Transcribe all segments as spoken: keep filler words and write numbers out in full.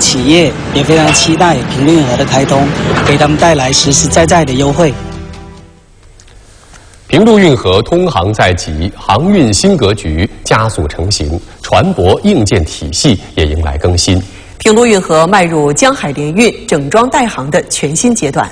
企业也非常期待平陆运河的开通，给他们带来实实在在的优惠。 平陆运河通航在即，航运新格局加速成型，船舶硬件体系也迎来更新。 平陆运河迈入江海联运、整装待航的全新阶段。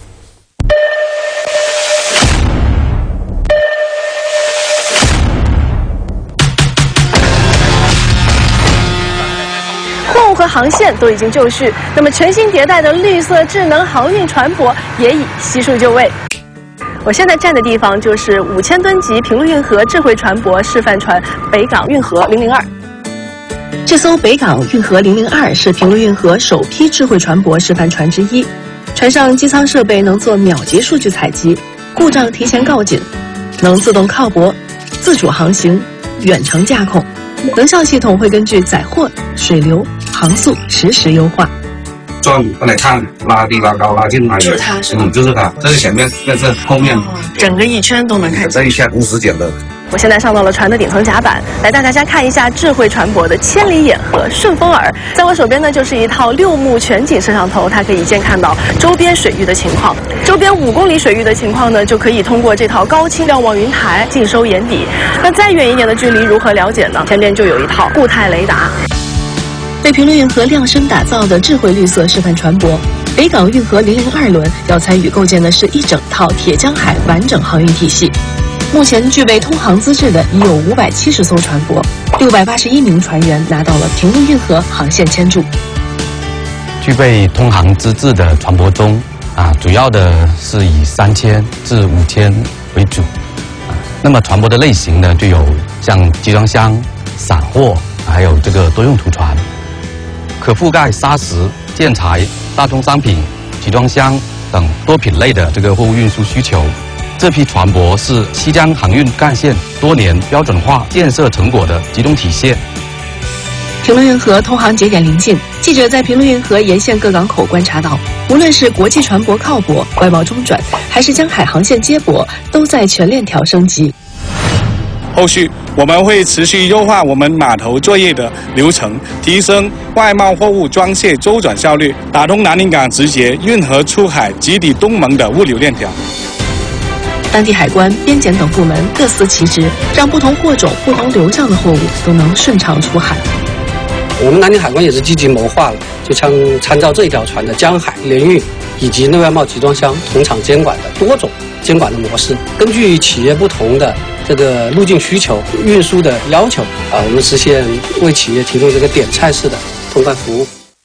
货物和航线都已经就绪，那么全新迭代的绿色智能航运船舶也已悉数就位。我现在站的地方就是五千吨级平陆运河智慧船舶示范船北港运河零零二。这艘北港运河零零二是平陆运河首批智慧船舶示范船之一，船上机舱设备能做秒级数据采集，故障提前告警，能自动靠泊、自主航行、远程驾控，能效系统会根据载货、水流、航速实时优化。 转过来看，拉低拉高拉近拉远， 就是它是吗？ 嗯，就是它，这是前面，这是后面， 整个一圈都能看见。 这一下同时剪的。 我现在上到了船的顶层甲板，来带大家看一下智慧船舶的千里眼和顺风耳。在我手边呢，就是一套六目全景摄像头，它可以一键看到周边水域的情况。周边五公里水域的情况呢，就可以通过这套高清瞭望云台尽收眼底。那再远一点的距离如何了解呢？前面就有一套固态雷达。为平陆运河量身打造的智慧绿色示范船舶北港运河零零二轮要参与构建的是一整套铁江海完整航运体系。目前具备通航资质的已有五百七十艘船舶，六百八十一名船员拿到了平陆运河航线签注。 具备通航资质的船舶中，啊，主要的是以三千至五千为主。啊，那么船舶的类型呢，就有像集装箱、散货，还有这个多用途船，可覆盖砂石、建材、大宗商品、集装箱等多品类的这个货物运输需求。这批船舶是西江航运干线多年标准化建设成果的集中体现。 平陆运河通航节点临近，记者在平陆运河沿线各港口观察到，无论是国际船舶靠泊、外贸中转，还是江海航线接驳，都在全链条升级。 后续我们会持续优化我们码头作业的流程，提升外贸货物装卸周转效率，打通南宁港直捷运河出海及抵东盟的物流链条。 当地海关、边检等部门各司其职，让不同货种、不同流向的货物都能顺畅出海。 我们南宁海关也是积极谋划了，就参参照这条船的江海联运以及内外贸集装箱同场监管的多种监管的模式，根据企业不同的这个路径需求、运输的要求啊，我们实现为企业提供这个点菜式的通关服务。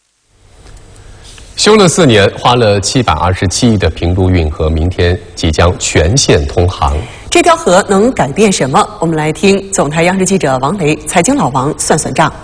修了四年，花了七百二十七亿的平陆运河，明天即将全线通航。 这条河能改变什么？我们来听总台央视记者王雷、财经老王算算账。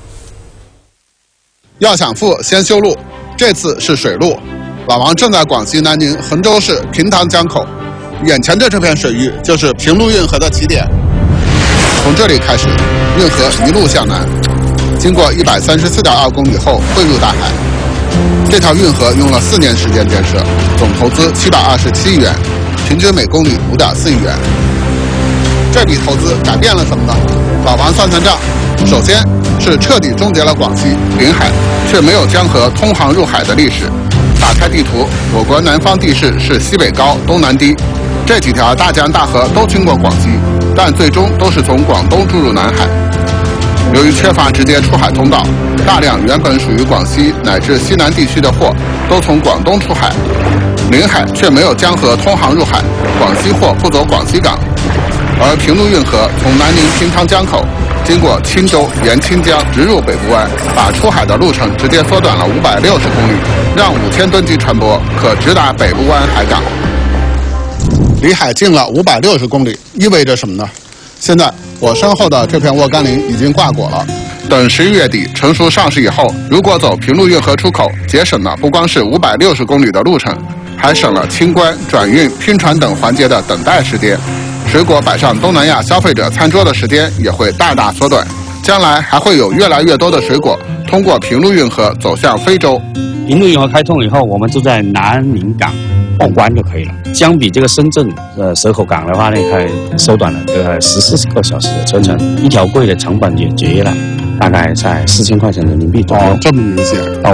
要想富，先修路。这次是水路。老王正在广西南宁衡州市平塘江口，眼前的这片水域就是平陆运河的起点。从这里开始，运河一路向南，经过一百三十四点二公里后汇入大海。这条运河用了四年时间建设，总投资七百二十七亿元，平均每公里五点四亿元。这笔投资改变了什么呢？老王算算账，首先是彻底终结了广西临海却没有江河通航入海的历史。打开地图，我国南方地势是西北高、东南低，这几条大江大河都经过广西，但最终都是从广东注入南海。由于缺乏直接出海通道，大量原本属于广西乃至西南地区的货都从广东出海，临海却没有江河通航入海，广西货不走广西港。而平陆运河从南宁平塘江口经过钦州沿清江直入北部湾，把出海的路程直接缩短了五百六十公里，让五千吨级船舶可直达北部湾海港。离海近了五百六十公里，意味着什么呢？现在我身后的这片沃柑林已经挂果了，等十一月底成熟上市以后，如果走平陆运河出口，节省了不光是五百六十公里的路程，还省了清关、转运、拼船等环节的等待时间。水果摆上东南亚消费者餐桌的时间也会大大缩短，将来还会有越来越多的水果通过平陆运河走向非洲。 平陆运河开通以后，我们就在南宁港报关就可以了。相比这个深圳呃蛇口港的话呢，可以缩短了这个十四个小时的车程，一条柜的成本也节约了大概在四千块钱人民币左右。 哦，这么明显。